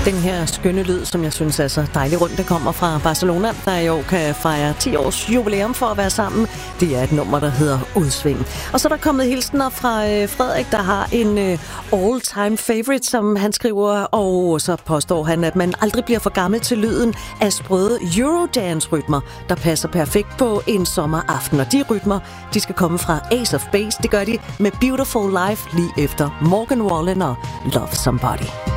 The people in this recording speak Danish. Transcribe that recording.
Den her skønne lyd, som jeg synes er så dejlig rundt, det kommer fra Barcelona, der i år kan fejre 10 års jubilæum for at være sammen. Det er et nummer, der hedder Udsving. Og så er der kommet hilsener fra Frederik, der har en all-time favorite, som han skriver, og så påstår han, at man aldrig bliver for gammel til lyden af sprøde Eurodance-rytmer, der passer perfekt på en sommeraften. Og de rytmer, de skal komme fra Ace of Base. Det gør de med Beautiful Life lige efter Morgan Wallen og Love Somebody.